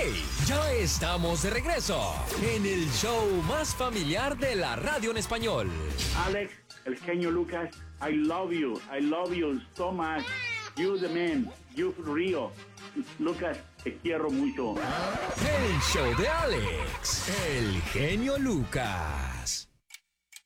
Ya estamos de regreso en el show más familiar de la radio en español. Alex, el genio Lucas, I love you so much. You the man, you Rio. Lucas, te quiero mucho. El show de Alex, el genio Lucas.